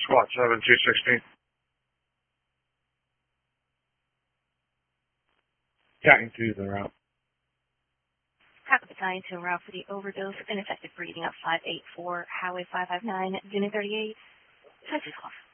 Squad 7216. Battalion 2 the route. Copy Battalion 2 en route for the overdose of ineffective breathing up 584, Highway 559, Unit 38. Touch is off.